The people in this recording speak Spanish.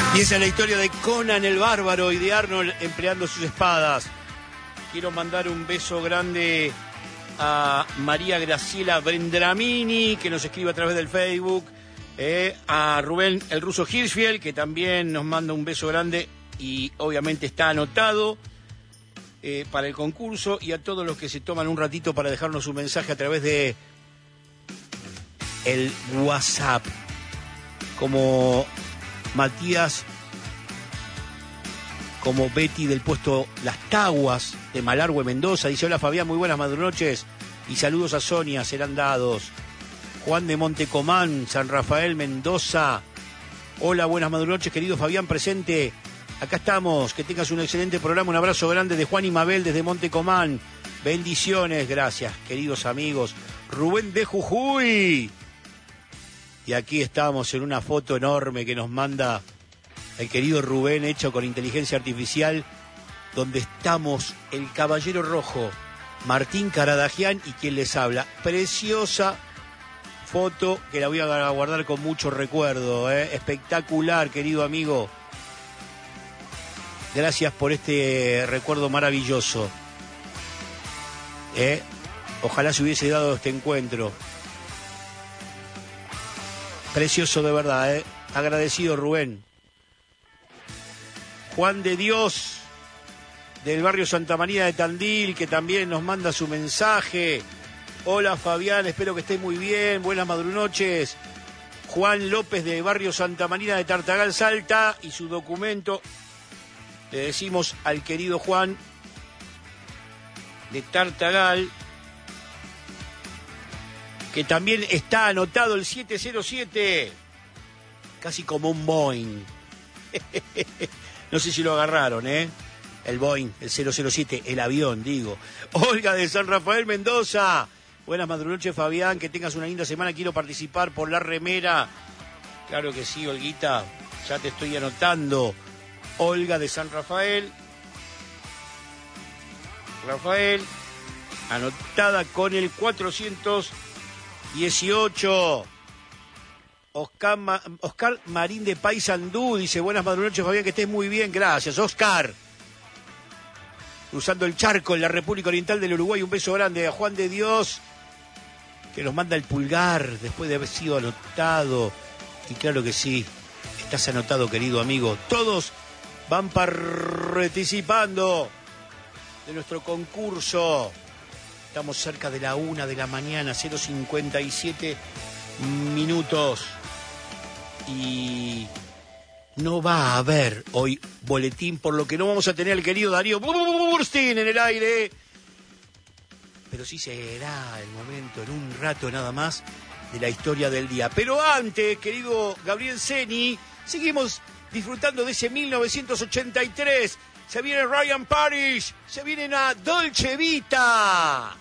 Y esa es la historia de Conan el Bárbaro y de Arnold empleando sus espadas. Quiero mandar un beso grande a María Graciela Brendramini, que nos escribe a través del Facebook, a Rubén el Ruso Hirschfield, que también nos manda un beso grande y obviamente está anotado para el concurso, y a todos los que se toman un ratito para dejarnos un mensaje a través de el WhatsApp, como Matías, como Betty del puesto Las Taguas de Malargüe, Mendoza. Dice: hola Fabián, muy buenas madrunoches y saludos a Sonia, serán dados. Juan de Montecomán, San Rafael, Mendoza. Hola, buenas madrunoches, querido Fabián, presente. Acá estamos, que tengas un excelente programa. Un abrazo grande de Juan y Mabel desde Montecomán. Bendiciones, gracias, queridos amigos. Rubén de Jujuy. Y aquí estamos en una foto enorme que nos manda el querido Rubén, hecho con inteligencia artificial, donde estamos el Caballero Rojo, Martín Caradagian y quien les habla. Preciosa foto que la voy a guardar con mucho recuerdo, espectacular, querido amigo. Gracias por este recuerdo maravilloso. Ojalá se hubiese dado este encuentro. Precioso de verdad, agradecido, Rubén. Juan de Dios, del barrio Santa María de Tandil, que también nos manda su mensaje. Hola Fabián, espero que estés muy bien, buenas madrunoches. Juan López, de barrio Santa María de Tartagal, Salta, y su documento. Le decimos al querido Juan de Tartagal que también está anotado el 707, casi como un Boeing. No sé si lo agarraron, el Boeing, el 007, el avión, digo. Olga de San Rafael, Mendoza. Buenas madrunoches, Fabián, que tengas una linda semana. Quiero participar por la remera. Claro que sí, Olguita, ya te estoy anotando. Olga de San Rafael. Rafael, anotada con el 418. Oscar Marín de Paysandú dice: buenas madrunoches, Fabián, que estés muy bien, gracias. Oscar, cruzando el charco en la República Oriental del Uruguay, un beso grande. A Juan de Dios, que nos manda el pulgar después de haber sido anotado. Y claro que sí, estás anotado, querido amigo. Todos van participando de nuestro concurso. Estamos cerca de la 1 de la mañana, 0:57 minutos. Y no va a haber hoy boletín, por lo que no vamos a tener al querido Darío Burstin en el aire. Pero sí será el momento, en un rato nada más, de la historia del día. Pero antes, querido Gabriel Ceni, seguimos disfrutando de ese 1983. Se viene Ryan Parrish, se viene a Dolce Vita.